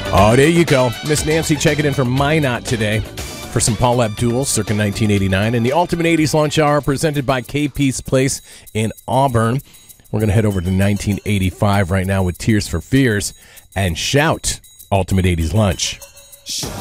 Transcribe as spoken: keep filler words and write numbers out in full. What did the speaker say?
Oh, there you go. Miss Nancy checking in from Minot today for some Paul Abdul, circa nineteen eighty-nine. And the Ultimate eighties Lunch Hour presented by K P's Place in Auburn. We're going to head over to nineteen eighty-five right now with Tears for Fears and Shout, Ultimate eighties Lunch.